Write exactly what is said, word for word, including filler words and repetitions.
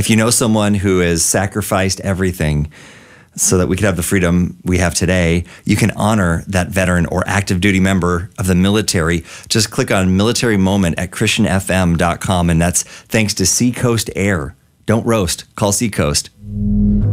If you know someone who has sacrificed everything so that we could have the freedom we have today, you can honor that veteran or active duty member of the military. Just click on Military Moment at Christian F M dot com, and that's thanks to Seacoast Air. Don't roast. Call Seacoast.